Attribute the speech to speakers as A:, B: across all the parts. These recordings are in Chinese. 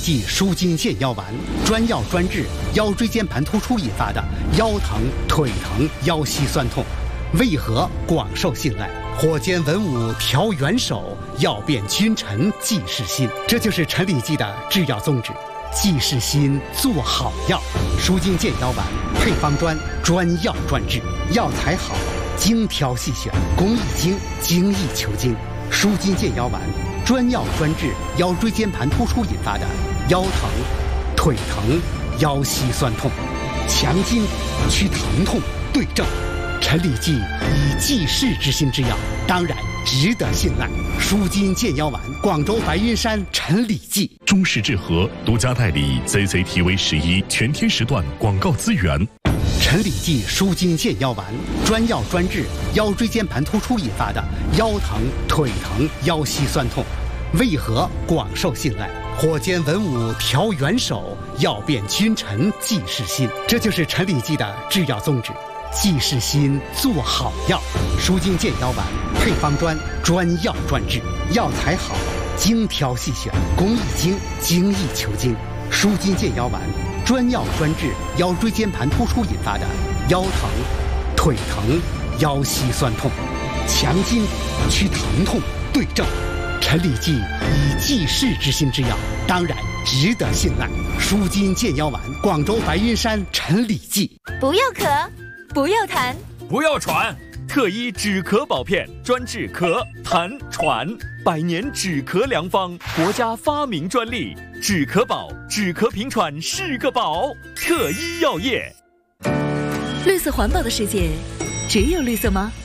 A: 剂舒筋健腰丸，专药专治腰椎间盘突出引发的腰疼、腿疼、腰膝酸痛，为何广受信赖？火煎文武调元首，药变君臣济世心。这就是陈李济的制药宗旨，济世心，做好药。舒筋健腰丸配方专，专药专治，药材好，精挑细选，工艺精，精益求精。舒筋健腰丸专药专治腰椎间盘突出引发的腰疼、腿疼、腰膝酸痛，强筋祛疼痛，对症。陈李济以济世之心之药，当然值得信赖。舒筋健腰丸，广州白云山陈李济。
B: 中式治和独家代理 CCTV11全天时段广告资源。
A: 陈李济舒筋健腰丸，专药专治腰椎间盘突出引发的腰疼、腿疼、腰膝酸痛，为何广受信赖？火煎文武调元首，药变君臣济世心。这就是陈李济的制药宗旨，济世心，做好药。舒筋健腰丸配方专，专药专治，药材好，精挑细选，工艺精，精益求精。舒筋健腰丸专药专治腰椎间盘突出引发的腰疼、腿疼、腰膝酸痛，强筋祛疼痛，对症。陈李济以济世之心之药，当然值得信赖。舒筋健腰丸，广州白云山陈李济。
C: 不要咳，不要痰，
D: 不要喘，特医止咳保片，专治咳、痰、喘，100年止咳良方，国家发明专利，止咳宝，止咳平喘是个宝。特医药业。
C: 绿色环保的世界，只有绿色吗？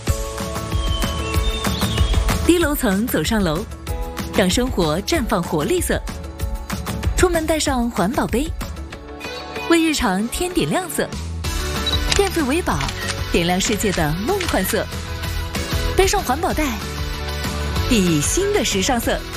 C: 低楼层走上楼，让生活绽放活绿色。出门带上环保杯，为日常添点亮色。电费为宝，点亮世界的梦幻色。背上环保袋，熠熠新的时尚色。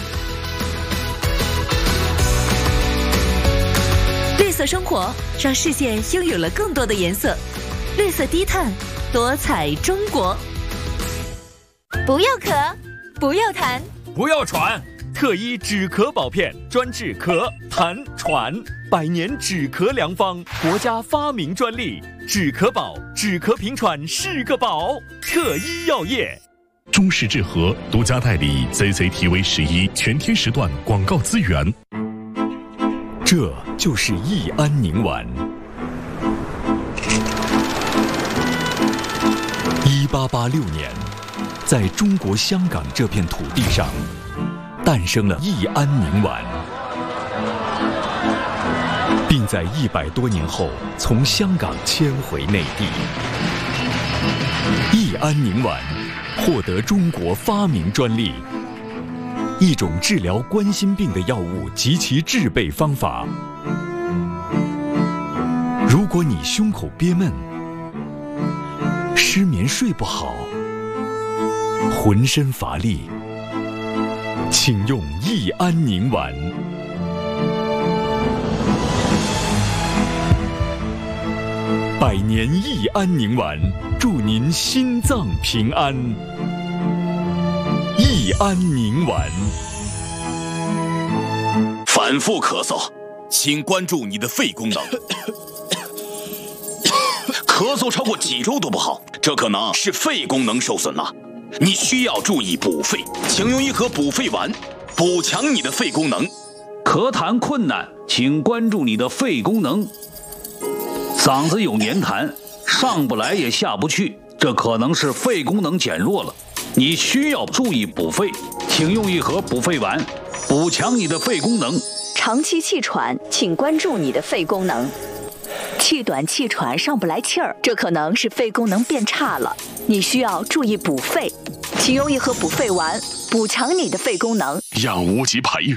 C: 绿色生活，让世界拥有了更多的颜色。绿色低碳，多彩中国。不要咳，不要痰，
D: 不要喘，特医止咳保片，专治咳、痰、喘，100年止咳良方，国家发明专利，止咳宝，止咳平喘是个宝。特医药业。
B: 中式治和独家代理 CCTV11全天时段广告资源。
E: 这就是益安宁丸。1886年，在中国香港这片土地上，诞生了益安宁丸，并在100多年后从香港迁回内地。益安宁丸获得中国发明专利，一种治疗冠心病的药物及其制备方法。如果你胸口憋闷、失眠睡不好、浑身乏力，请用益安宁丸。100年益安宁丸，祝您心脏平安。益安宁丸。
F: 反复咳嗽，请关注你的肺功能。咳嗽超过几周都不好，这可能是肺功能受损了。你需要注意补肺，请用一盒补肺丸，补强你的肺功能。
G: 咳痰困难，请关注你的肺功能。嗓子有黏痰，上不来也下不去，这可能是肺功能减弱了。你需要注意补肺，请用一盒补肺丸，补强你的肺功能。
H: 长期气喘，请关注你的肺功能。气短气喘上不来气儿，这可能是肺功能变差了，你需要注意补肺，请用一盒补肺丸，补强你的肺功能。
B: 让无极牌